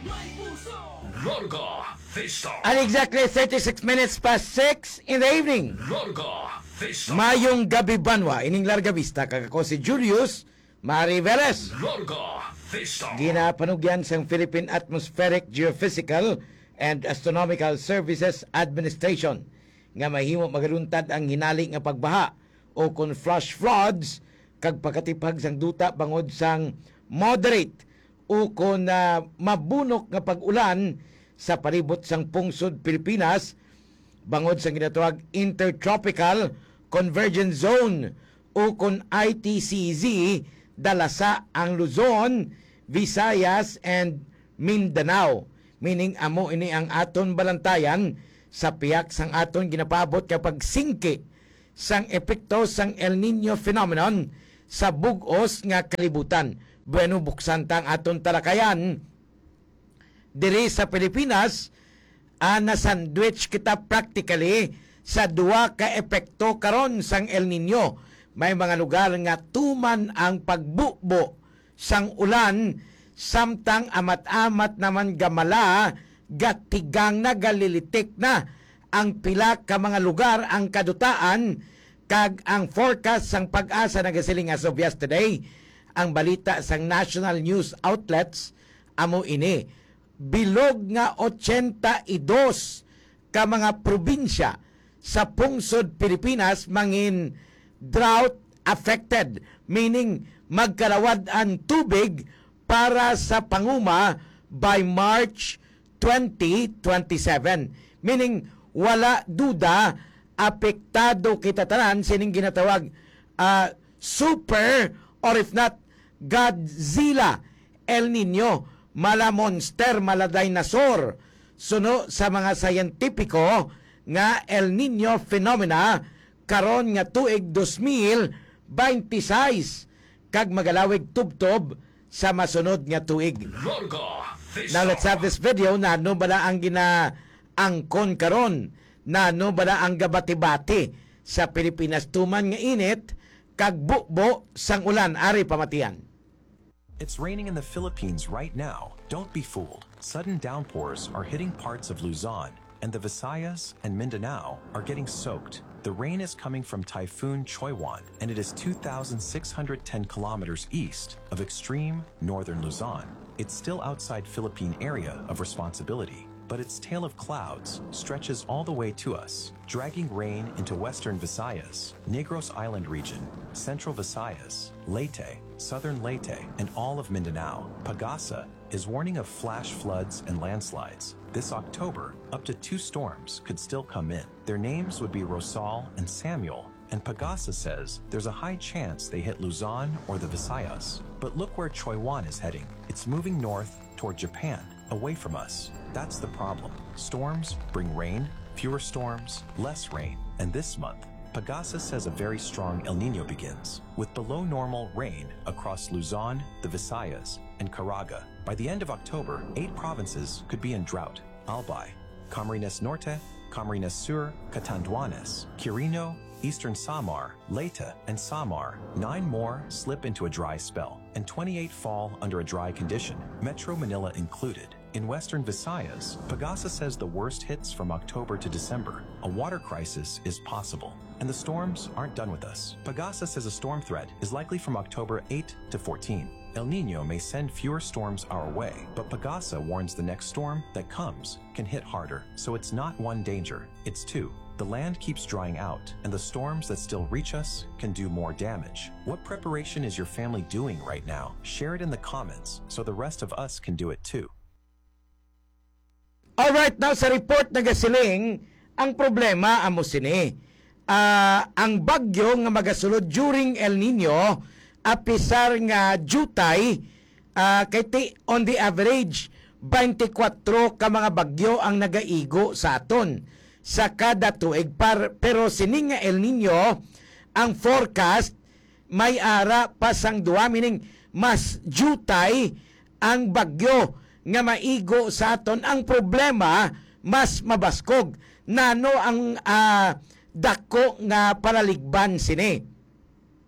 Larga Vista. At exactly 36 minutes past 6 in the evening. Larga Vista. Mayong gabi banwa, ining Larga Vista, kagako si Julius Mariveles. Larga Vista. Ginapanugyan sa Philippine Atmospheric Geophysical and Astronomical Services Administration nga mahimo magaluntad ang hinali nga pagbaha o kung flash floods kag pagkatipag sang duta bangod sang moderate o kung mabunok nga pag-ulan sa palibot sang pungsod Pilipinas bangod sang ginatawag Intertropical Convergence Zone o kung ITCZ dalasa ang Luzon, Visayas and Mindanao. Meaning amo ini ang aton balantayan sa piyak sang aton ginapabot kapag singki sang epekto sang El Nino phenomenon sa bugos nga kalibutan. Bueno, buksan tang aton talakayan diri sa Pilipinas, na sandwich kita practically sa duwa ka epekto karon sang El Nino. May mga lugar nga tuman ang pagbubo sang ulan, samtang amat-amat naman gamala, gatigang na galilitik na ang pila ka mga lugar ang kadutaan, kag ang forecast sang Pag-asa nagasiling as of yesterday. Ang balita sang national news outlets amo ini, bilog nga 82 ka mga probinsya sa pungsod Pilipinas mangin drought affected, meaning magkalawad ang tubig para sa panguma by March 2027. Meaning wala duda, apektado kita tanan sining ginatawag super or if not Godzilla El Nino, mala monster, mala dinosaur. Suno sa mga scientifico nga El Nino phenomena karon nga tuig 2026 kag magalawig tubtob sa masunod nga tuig. Now let's have this video na ano bala ang ginaangkon karon, na ano bala ang gabati-bati sa Pilipinas tuman nga init kag bukbo sang ulan. Ari pamatian. It's raining in the Philippines right now. Don't be fooled. Sudden downpours are hitting parts of Luzon, and the Visayas and Mindanao are getting soaked. The rain is coming from Typhoon Choywan, and it is 2,610 kilometers east of extreme northern Luzon. It's still outside Philippine area of responsibility, but its tail of clouds stretches all the way to us, dragging rain into western Visayas, Negros Island region, central Visayas, Leyte, southern Leyte, and all of Mindanao. Pag-asa is warning of flash floods and landslides. This October, up to 2 storms could still come in. Their names would be Rosal and Samuel, and Pag-asa says there's a high chance they hit Luzon or the Visayas. But look where Choywan is heading. It's moving north toward Japan, away from us. That's the problem. Storms bring rain, fewer storms, less rain, and this month, Pag-asa says a very strong El Nino begins, with below normal rain across Luzon, the Visayas, and Caraga. By the end of October, 8 provinces could be in drought: Albay, Camarines Norte, Camarines Sur, Catanduanes, Quirino, Eastern Samar, Leyte, and Samar. 9 more slip into a dry spell, and 28 fall under a dry condition, Metro Manila included. In western Visayas, Pag-asa says the worst hits from October to December. A water crisis is possible, and the storms aren't done with us. Pag-asa says a storm threat is likely from October 8 to 14. El Nino may send fewer storms our way, but Pag-asa warns the next storm that comes can hit harder, so it's not one danger, it's 2. The land keeps drying out, and the storms that still reach us can do more damage. What preparation is your family doing right now? Share it in the comments so the rest of us can do it too. Alright, now sa report na gasiling, ang problema amo sini. Ang bagyo nga magasulod during El Nino, apisar nga jutay, kay on the average 24 ka mga bagyo ang nagaigo sa aton sa kada tuig. Pero sining nga El Nino, ang forecast may ara pa sang duwa, meaning mas jutay ang bagyo nga maigo sa aton. Ang problema mas mabaskog nano ang dako nga palaligban sini.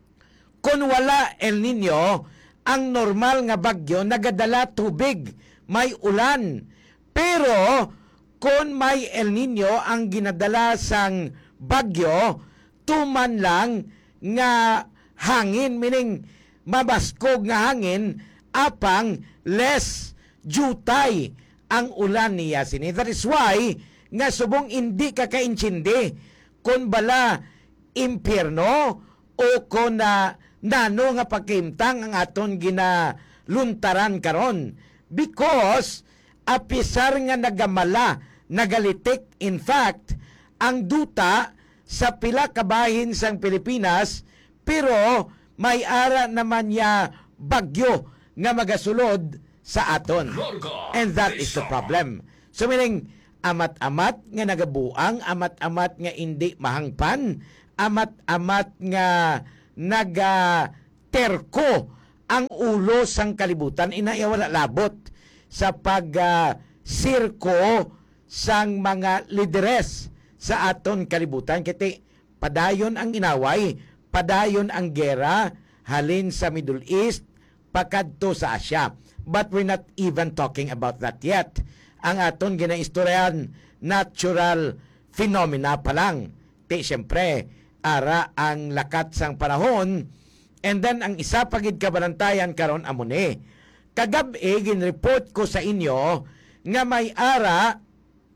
Kung wala El Nino, ang normal nga bagyo nagadala tubig may ulan. Pero kung may El Nino ang ginadala sang bagyo, tuman lang nga hangin, meaning mabaskog nga hangin, apang less jutay ang ulan niya sini. That is why nga subong hindi ka kaintindi kung bala impyerno o kung nano nga pakimtang ang aton ginaluntaran karon. Because apisar nga nagamala, nagalitik, in fact, ang duta sa pila kabahin sang Pilipinas, pero may ara naman niya bagyo nga magasulod sa aton. And that is the problem. So meaning, amat-amat nga nagabuang, amat-amat nga hindi mahangpan, amat-amat nga nagaterko ang ulo sang kalibutan, inayawala labot sa sirko sang mga lideres sa aton kalibutan. Kiti padayon ang inaway, padayon ang gera, halin sa Middle East, pakadto sa Asia. But we're not even talking about that yet. Ang aton ginaistoryahan, natural phenomena pa lang. Ti siyempre, ara ang lakat sang panahon. And then, ang isa pagid kabalantayan karon amune. Kagabi, ginreport ko sa inyo nga may ara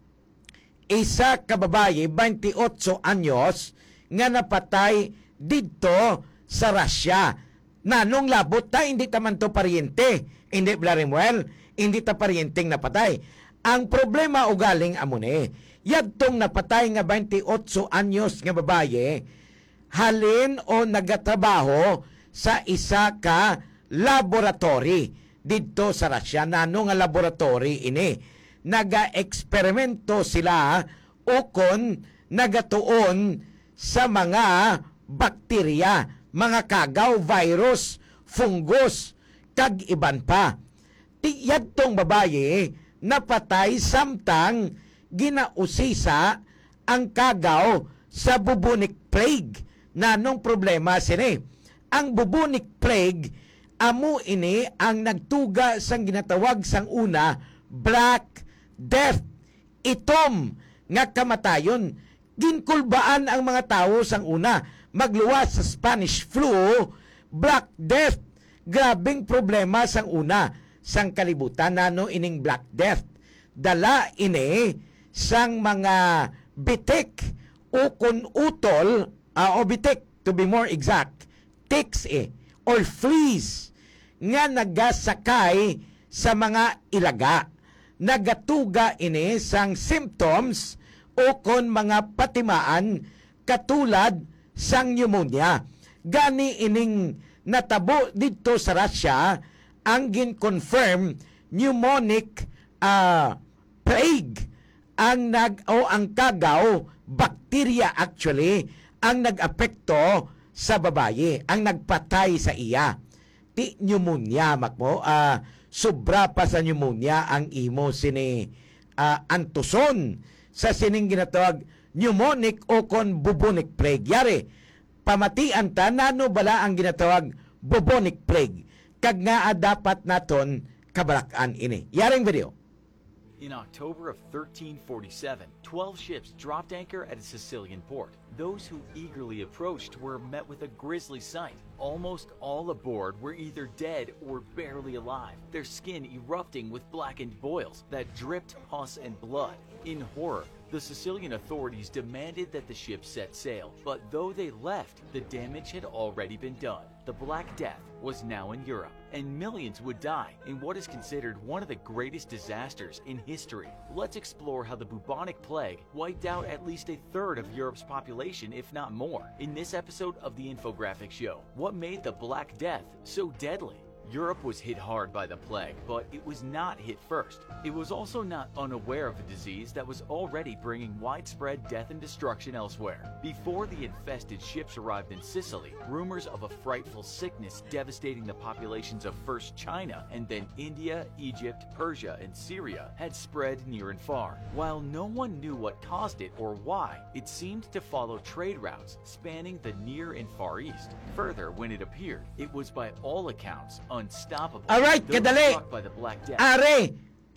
isa kababaye, 28 anyos, nga napatay dito sa Russia. Nanong labot ta, hindi taman to pariente. Hindi Blarimuel, hindi ta parienteng napatay. Ang problema ugaling amune, yadtong napatay nga 28 anyos nga babaye, halin o nagatrabaho sa isa ka laboratory dito sa Russia. Nano nga laboratory ini? Naga-eksperimento sila o kon nagatuon sa mga bakterya, mga kagaw, virus, fungus, kag iban pa. Tiyadtong babaye napatay samtang ginausisa ang kagaw sa bubonic plague. Nanong problema sini? Ang bubonic plague, amo ini ang nagtuga sang ginatawag sang una, Black Death. Itom nga kamatayon. Ginkulbaan ang mga tao sang una. Magluwas sa Spanish flu, Black Death. Grabing problema sang una. Sang kalibutan, nano ining Black Death. Dala ini sang mga bitik o kun utol, o bitik to be more exact, ticks or fleas nga nagasakay sa mga ilaga. Nagatuga ini sang symptoms o kon mga patimaan katulad sang pneumonia. Gani ining natabo dito sa Russia ang gin-confirm pneumonic plague ang ang kagaw, bacteria actually, ang nag-apekto sa babaye, ang nagpatay sa iya. Ti pneumonia, makmo, sobra pa sa pneumonia ang imo sini antuson sa sining ginatawag pneumonic o kon bubonic plague. Yari, pamatian ta, nano bala ang ginatawag bubonic plague. Kag nga dapat naton kabalakan ini. Yaring video. In October of 1347, 12 ships dropped anchor at a Sicilian port. Those who eagerly approached were met with a grisly sight. Almost all aboard were either dead or barely alive, their skin erupting with blackened boils that dripped pus and blood. In horror, the Sicilian authorities demanded that the ship set sail, but though they left, the damage had already been done. The Black Death was now in Europe, and millions would die in what is considered one of the greatest disasters in history. Let's explore how the bubonic plague wiped out at least a third of Europe's population, if not more, in this episode of the Infographic Show. What made the Black Death so deadly? Europe was hit hard by the plague, but it was not hit first. It was also not unaware of the disease that was already bringing widespread death and destruction elsewhere. Before the infested ships arrived in Sicily, rumors of a frightful sickness devastating the populations of first China and then India, Egypt, Persia, and Syria had spread near and far. While no one knew what caused it or why, it seemed to follow trade routes spanning the Near and Far East. Further, when it appeared, it was by all accounts unstoppable. Alright, Those kadali. struck by the Black Death. Are,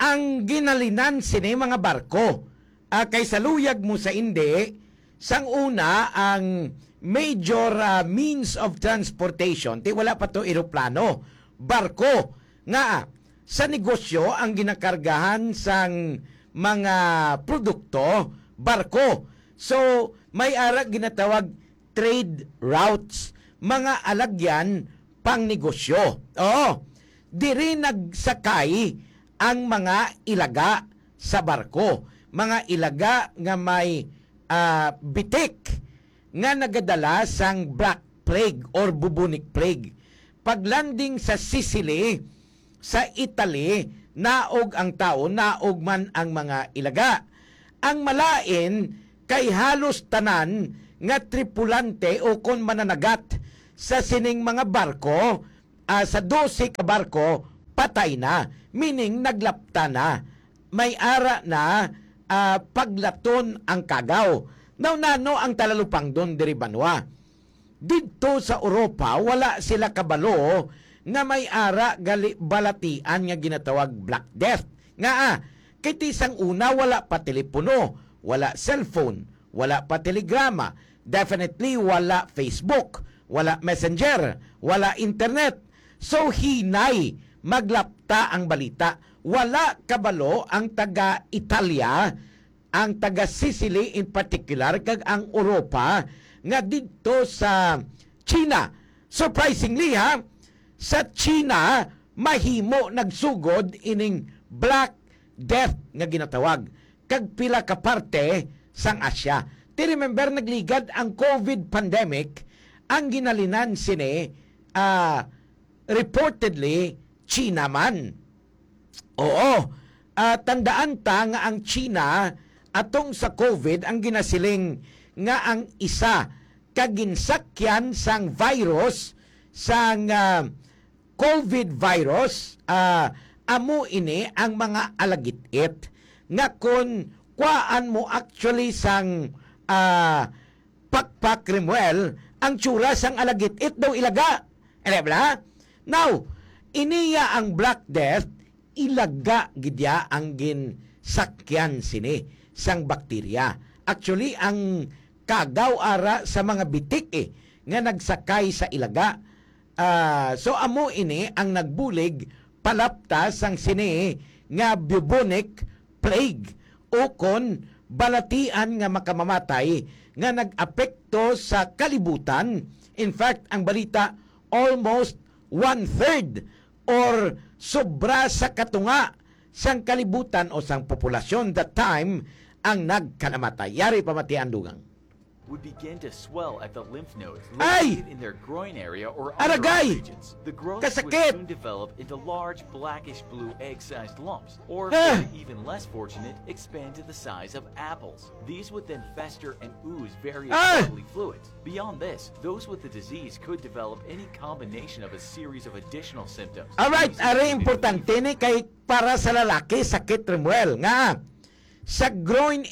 ang ginalinan sini mga barko. Kay saluyag mo sa indi, sang una ang major means of transportation, ti wala pa to eroplano, barko. Nga, sa negosyo ang ginakargahan sang mga produkto, barko. So, may ara ginatawag trade routes, mga alagyan pang negosyo. Oo, diri nagsakay ang mga ilaga sa barko. Mga ilaga nga may bitik nga nagadala sang Black Plague or bubonic plague. Paglanding sa Sicily, sa Italy, naog ang tao, naog man ang mga ilaga. Ang malain kay halos tanan nga tripulante o kon mananagat sa sining mga barko, sa 12 ka barko, patay na. Meaning, naglapta na. May ara na paglaton ang kagaw. Now, nano ang talalupang doon, diri banwa. Dito sa Europa, wala sila kabalo nga may ara balatian nga ginatawag Black Death. Nga kay tisang una, wala pa telepono, wala cellphone, wala pa telegrama, definitely wala Facebook, wala messenger, wala internet. So hinay, maglapta ang balita. Wala kabalo ang taga Italia, ang taga Sicily in particular, kag ang Europa, nga dito sa China. Surprisingly sa China, mahimo nagsugod ining Black Death nga ginatawag. Kag pila ka parte sang Asya. Ti remember, nagligad ang COVID pandemic, ang ginalinan sini, reportedly, China man. Oo, tandaan ta nga ang China, atong sa COVID, ang ginasiling nga ang isa kaginsakyan sang virus, sang COVID virus, amo ini ang mga alagit-it nga kun kuaan mo actually sang pakpak rimwel, ang tsura sang alagit-it daw ilaga. Elebla? Now, iniya ang Black Death, ilaga gidya ang ginsakyan sini sang bakterya. Actually, ang kagaw ara sa mga bitik nga nagsakay sa ilaga. So, amo ini ang nagbulig palapta sang sini nga bubonic plague o kon balatian nga makamamatay nga nag-apekto sa kalibutan. In fact, ang balita, almost 1/3 or sobra sa katunga sang kalibutan o sang populasyon that time ang nagkanamatay. Yari pamatian dugang. Would begin to swell at the lymph nodes Ay! located in their groin area or Aragay! underarm regions. The growth Kasakit! would soon develop into large blackish blue egg-sized lumps, or Ah! for the even less fortunate, expand to the size of apples. These would then fester and ooze various Ah! bodily fluids. Beyond this, those with the disease could develop any combination of a series of additional symptoms. Alright, These are include importante ni kay para sa lalaki, sakit rimwel. Nga, sa groin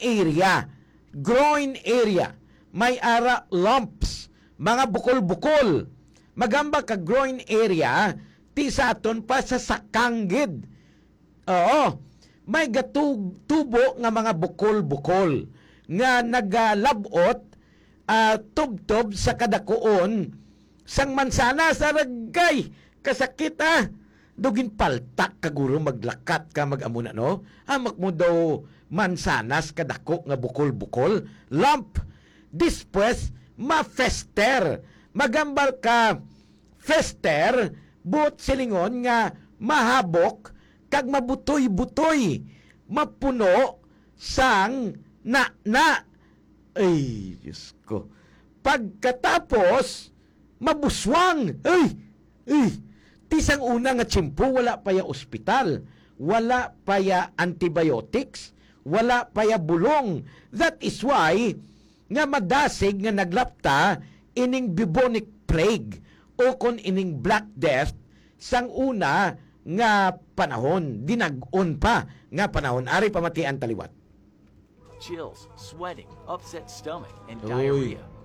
area, may ara lumps, mga bukol-bukol. Magamba ka groin area, ti sa aton pa sa sakanggid. Oo, may tubo nga mga bukol-bukol nga nagalabot tubtob sa kadakuon sang mansana sa ragay. Kasakit dugin paltak kaguro maglakat ka magamuna no. Hamak mo daw mansanas kadako nga bukol-bukol, lump. Dispwes, ma-fester. Magambal ka fester, but silingon nga mahabok, kag mabutoy-butoy, mapuno sang na. Ay, Diyos ko. Pagkatapos, mabuswang. Ay, tisang una nga tsimpo, wala pa ya ospital, wala pa ya antibiotics, wala pa ya bulong. That is why, nga madasig nga naglapta ining bubonic plague o kon ining Black Death sang una nga panahon, dinag-on pa nga panahon. Ari pamatian taliwat. chills, sweating, upset stomach, and Oy. diarrhea.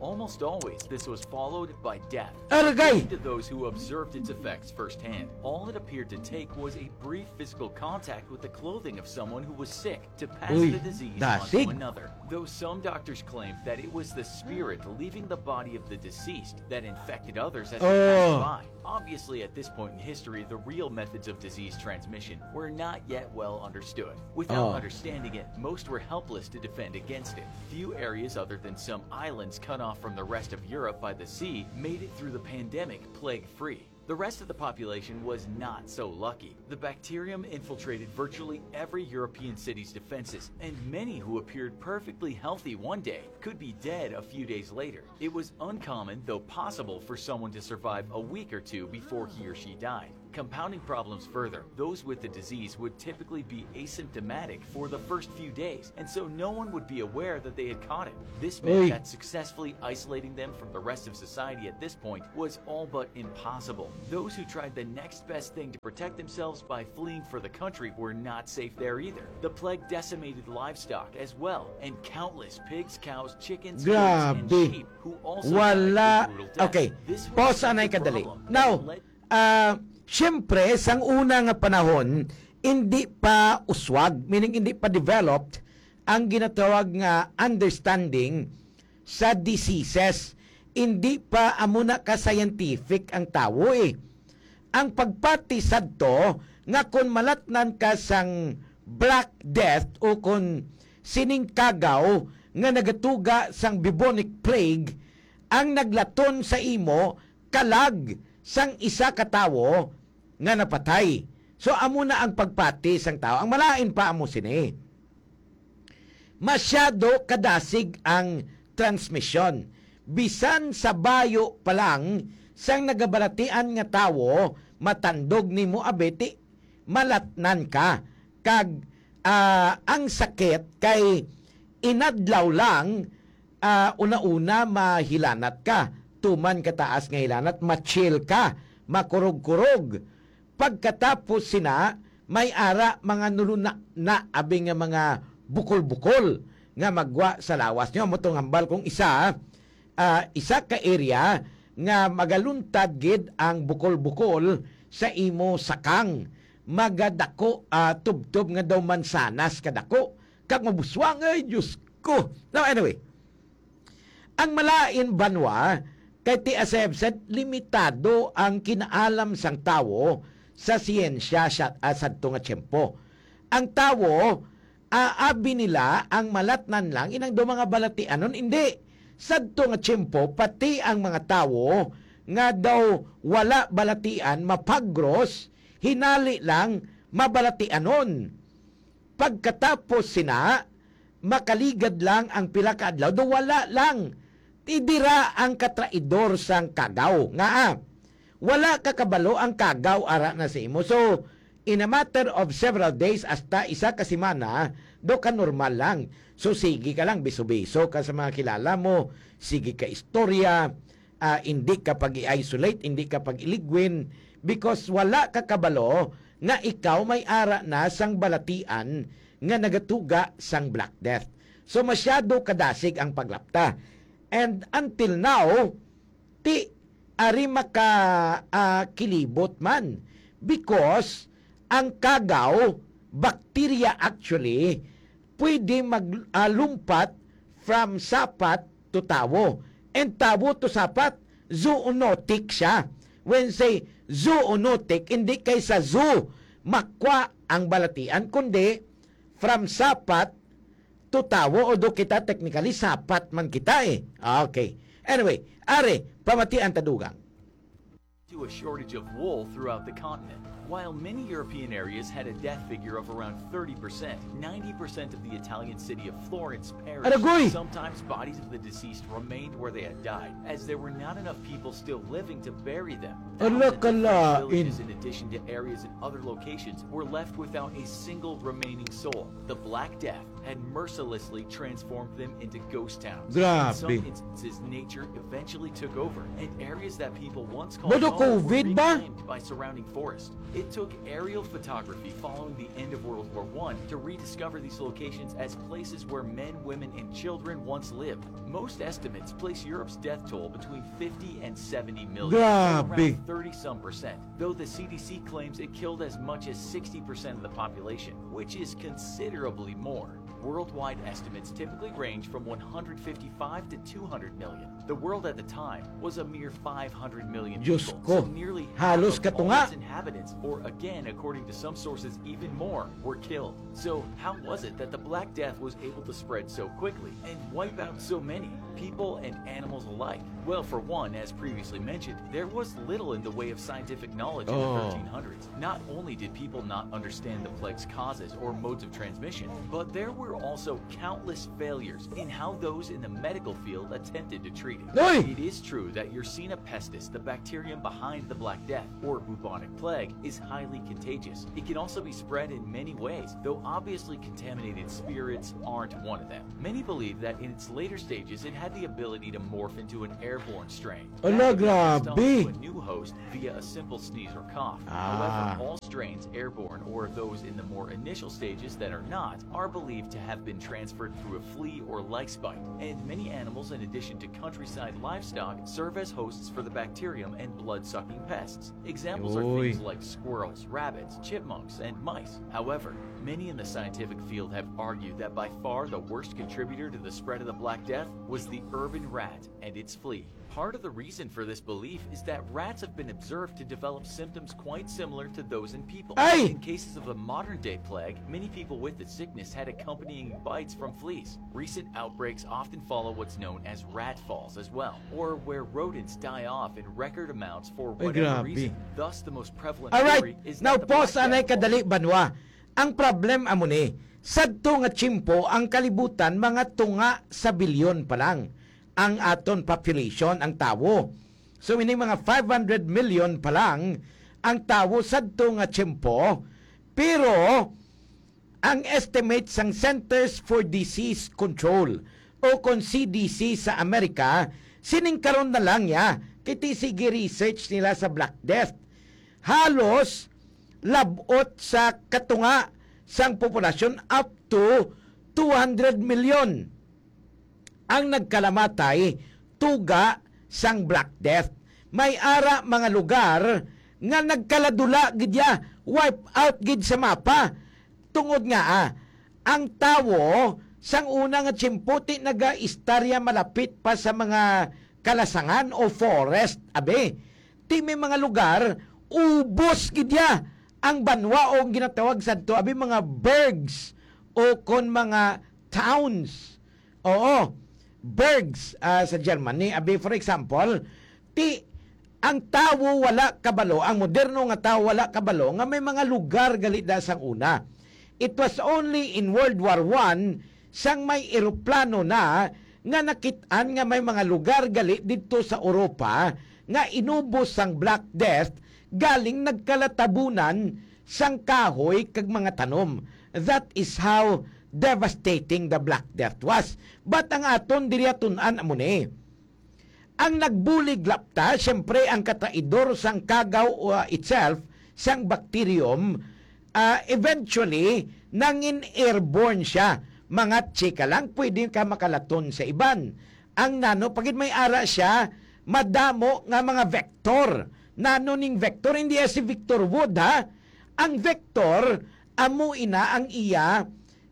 Almost always, this was followed by death. Aragay! According to those who observed its effects firsthand, all it appeared to take was a brief physical contact with the clothing of someone who was sick to pass Uy, the disease dasig. onto another. Though some doctors claimed that it was the spirit leaving the body of the deceased that infected others as they passed by. Obviously, at this point in history, the real methods of disease transmission were not yet well understood. Without understanding it, most were helpless to defend against it. Few areas other than some islands cut off from the rest of Europe by the sea made it through the pandemic plague-free. The rest of the population was not so lucky. The bacterium infiltrated virtually every European city's defenses, and many who appeared perfectly healthy one day could be dead a few days later. It was uncommon, though possible, for someone to survive a week or two before he or she died. Compounding problems further, those with the disease would typically be asymptomatic for the first few days, and so no one would be aware that they had caught it. This meant that successfully isolating them from the rest of society at this point was all but impossible. Those who tried the next best thing to protect themselves by fleeing for the country were not safe there either. The plague decimated livestock as well, and countless pigs, cows, chickens, goats, and Grabe. sheep who also Wala. died a brutal death. Okay, This was pause such anay a kadali. problem Now, that led- siyempre, sang una nga panahon, hindi pa uswag, meaning hindi pa developed, ang ginatawag nga understanding sa diseases. Hindi pa amuna ka scientific ang tao eh. Ang pagpati sadto, nga kung malatnan ka sang Black Death o kung sining kagaw nga nagatuga sang bubonic plague, ang naglaton sa imo kalag sang isa ka tawo nga napatay. So amo na ang pagpati sang tao. Ang malain pa amo sini. Masyado kadasig ang transmission. Bisan sa bayo pa lang sang nagabalatian nga tawo matandog nimo abeti malatnan ka kag ang sakit kay inadlaw lang una-una mahilanat ka tuman kataas nga hilanat, ma-chill ka, makurog-kurog. Pagkatapos sina, may ara mga nuluna na abing nga mga bukol-bukol nga magwa sa lawas nyo. Mutong hambal kung isa ka area nga magaluntad gid ang bukol-bukol sa imo sakang. Magadako, tubtob nga daw mansanas kadako. Kag mabuswang ay, Diyos ko. Now anyway, ang malain banwa, kay ti as said, limitado ang kinaalam sang tawo sa siyensya sa nga tiyempo. Ang tawo, aabi nila ang malatnan lang, inang do mga balatianon, hindi. Sadto nga tiyempo, pati ang mga tawo, nga daw wala balatian, mapagros, hinali lang, mabalatianon. Pagkatapos sina, makaligad lang ang pila ka adlaw, do wala lang. Idira ang katraidor sang kagaw. Nga wala kakabalo ang kagaw ara na sa imo. So, in a matter of several days, hasta isa ka simana, do ka normal lang. So, sige ka lang, biso-biso ka sa mga kilala mo, sige ka istorya, hindi ka pag-i-isolate, hindi ka pag-iligwin, because wala kakabalo nga ikaw may ara na sang balatian nga nagatuga sang Black Death. So, masyado kadasig ang paglapta. And until now, ti ari maka kilibot man because ang kagaw, bacteria actually, pwede maglumpat from sapat to tawo. And tawo to sapat, zoonotic siya. When say zoonotic, hindi kay sa zoo makwa ang balatian, kundi from sapat to tawo, o do kita technically sapat man kita eh. Okay. Anyway, are, pamatian tadugang. To a shortage of wool throughout the continent. While many European areas had a death figure of around 30%, 90% of the Italian city of Florence perished. Aragoy! Sometimes bodies of the deceased remained where they had died, as there were not enough people still living to bury them. Ala Thousands of kalain. villages, in addition to areas in other locations, were left without a single remaining soul. The Black Death had mercilessly transformed them into ghost towns. Grabe. In some instances, nature eventually took over, and areas that people once called Bodo home were COVID ba? reclaimed by surrounding forest. It took aerial photography following the end of World War I to rediscover these locations as places where men, women, and children once lived. Most estimates place Europe's death toll between 50 and 70 million, Grabe. around 30-some%, though the CDC claims it killed as much as 60% of the population, which is considerably more. Worldwide estimates typically range from 155 to 200 million. The world at the time was a mere 500 million Diyos people, ko, so nearly halos half of all katunga. its inhabitants, or again, according to some sources, even more, were killed. So how was it that the Black Death was able to spread so quickly and wipe out so many, people and animals alike? Well, for one, as previously mentioned, there was little in the way of scientific knowledge in the 1300s. Not only did people not understand the plague's causes or modes of transmission, but there were also countless failures in how those in the medical field attempted to treat it. Oy! It is true that Yersinia pestis, the bacterium behind the Black Death, or bubonic plague, is highly contagious. It can also be spread in many ways, though obviously contaminated spirits aren't one of them. Many believe that in its later stages it had the ability to morph into an airborne strain. Ala, That could be passed on grabe. to a new host via a simple sneeze or cough. Ah. However, all strains airborne, or those in the more initial stages that are not, are believed to have been transferred through a flea or lice bite. And many animals, in addition to countryside livestock, serve as hosts for the bacterium and blood-sucking pests. Examples are Oy. things like squirrels, rabbits, chipmunks, and mice. However, many in the scientific field have argued that by far the worst contributor to the spread of the Black Death was the urban rat and its flea. Part of the reason for this belief is that rats have been observed to develop symptoms quite similar to those in people. Ay! In cases of the modern-day plague, many people with the sickness had accompanying bites from fleas. Recent outbreaks often follow what's known as rat falls as well, or where rodents die off in record amounts for Ay, whatever grabe. reason. Thus, the most prevalent Alright, theory is now that the Black pause anay Death kadali banwa. Ang problem amo ni, sadto nga chimpo ang kalibutan mga tunga sa bilyon pa lang ang aton population ang tawo. So ini mga 500 million pa lang ang tawo sadto nga chimpo, pero ang estimate sang Centers for Disease Control o kon CDC sa Amerika, siningkaron na lang ya kiti sige research nila sa Black Death. Halos labot sa katunga sang populasyon up to 200 million ang nagkalamatay tuga sang Black Death. May ara mga lugar nga nagkaladula gidya, wipe out gid sa mapa. Tungod nga ang tawo sang una nga tsimputi naga-istarya malapit pa sa mga kalasangan o forest. Abe, ti may mga lugar ubos gidya ang banwa o ginatawag sa to abi mga burgs o kon mga towns. Oo, burgs sa Germany. Abi, for example, ti ang tawo wala kabalo, ang moderno nga tawo wala kabalo nga may mga lugar gali da sang una. It was only in World War I sang may eroplano na nga nakitaan nga may mga lugar gali dito sa Europa nga inubos sang Black Death galing nagkalatabunan sang kahoy kag mga tanom. That is how devastating the Black Death was. But ang aton diriya tun-an amo ni, ang nagbulig lapta, siyempre ang kataidor sang kagaw itself, sang bacterium, eventually, nangin airborne siya. Mga chika lang, pwede ka makalaton sa iban. Ang nano, pagid may ara siya, madamo nga mga vector. Nano ning vector, hindi si Victor Wood, ha? Ang vector, amo ina ang iya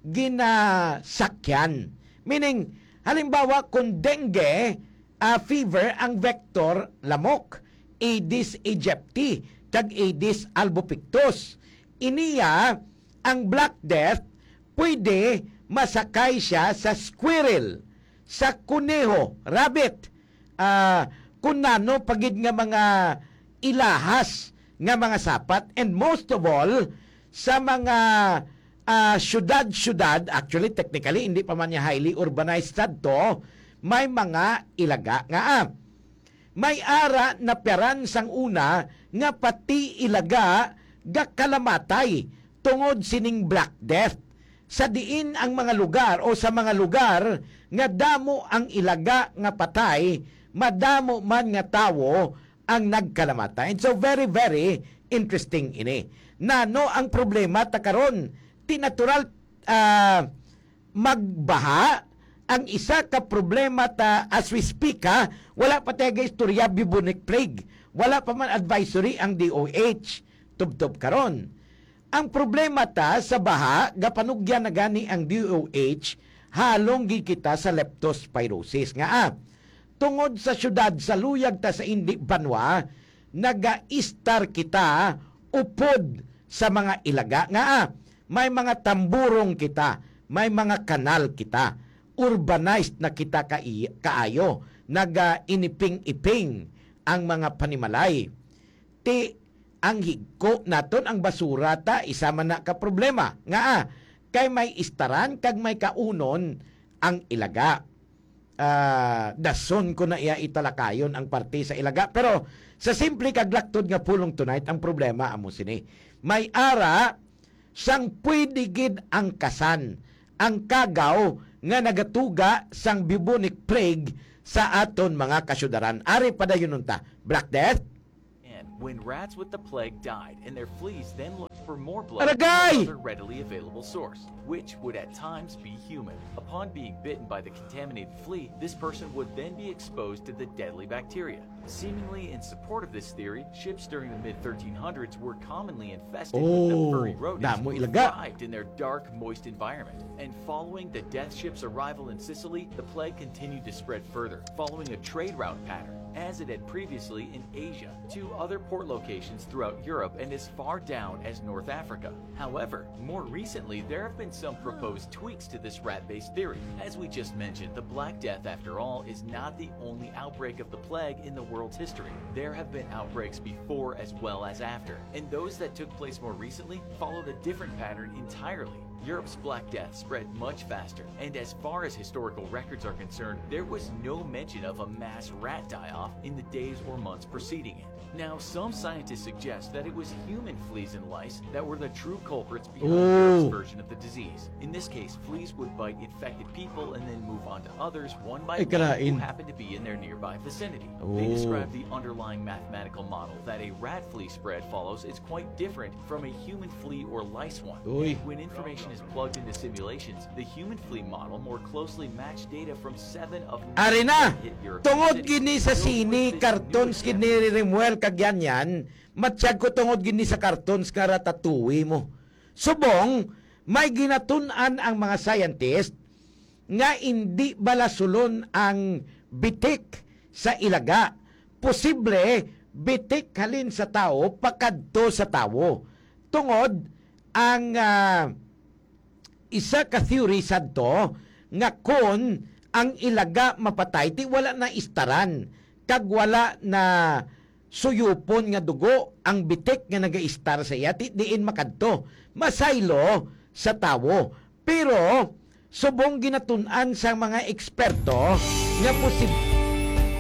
ginasakyan. Meaning, halimbawa, kung dengue, fever, ang vector, lamok, Aedes aegypti, tag Aedes albopictus. Iniya, ang Black Death, pwede masakay siya sa squirrel, sa kuneho, rabbit, kung nano, pagid nga mga ilahas, nga mga sapat, and most of all, sa mga syudad-syudad, actually, technically, hindi pa man niya highly urbanized to, may mga ilaga nga. May ara na peran sang una nga pati ilaga gakalamatay tungod sining Black Death. Sa diin ang mga lugar o sa mga lugar nga damo ang ilaga nga patay, madamo man nga tawo ang nagkalamatay. And so very, very interesting ini. Nano ang problema ta karon, ti natural magbaha ang isa ka problema ta as we speak wala pa tayo istorya bubonic plague. Wala pa man advisory ang DOH. Tubtob karon. Ang problema ta sa baha, gapanugyan na gani ang DOH, halong kita sa leptospirosis. Nga tungod sa syudad sa luyag ta sa Indi Banwa, naga-istar kita upod sa mga ilaga. Nga may mga tamburong kita, may mga kanal kita, urbanized na kita kaayo, naga-iniping-iping ang mga panimalay. Ang higko naton ang basura ta isama na ka problema nga kay may istaran kag may kaunon ang ilaga. Dason ko na iya italakayon ang parte sa ilaga, pero sa simple kag laktod nga pulong tonight ang problema amo sini. May ara sang pwede gid ang kasan, ang kagaw nga nagatuga sang bubonic plague sa aton mga kasyudaran. Ari padayon unta, Black Death. When rats with the plague died and their fleas then looked for more blood Aragay! from another readily available source, which would at times be human. Upon being bitten by the contaminated flea, this person would then be exposed to the deadly bacteria. Seemingly in support of this theory, ships during the mid-1300s were commonly infested with the furry rodents damo who ilaga. thrived in their dark, moist environment. And following the death ship's arrival in Sicily, the plague continued to spread further, following a trade route pattern, as it had previously in Asia, to other port locations throughout Europe and as far down as North Africa. However, more recently, there have been some proposed tweaks to this rat-based theory. As we just mentioned, the Black Death, after all, is not the only outbreak of the plague in the world's history. There have been outbreaks before as well as after, and those that took place more recently followed a different pattern entirely. Europe's Black Death spread much faster, and as far as historical records are concerned, there was no mention of a mass rat die-off in the days or months preceding it. Now, some scientists suggest that it was human fleas and lice that were the true culprits behind Europe's version of the disease. In this case, fleas would bite infected people and then move on to others one by one who happened to be in their nearby vicinity. They describe the underlying mathematical model that a rat flea spread follows is quite different from a human flea or lice one. When information is plugged into simulations, the human flea model more closely matched data from 7 of 9 Arina, hit European tungod cities. gini sa So sini, with this cartoons new gini Rimuel kagyan matsyag ko tungod gini sa cartoons nga ratatouille mo. Subong, may ginatunan ang mga scientist nga hindi balasulon ang bitik sa ilaga. Posible, bitik halin sa tao, pakadto sa tao. Tungod, ang isa ka theory sadto nga kon ang ilaga mapatay, ti wala na istaran, kag wala na suyupon nga dugo, ang bitik nga naga-istar sa iya, ti diin makadto, masaylo sa tawo. Pero, subong ginatunan sa mga eksperto nga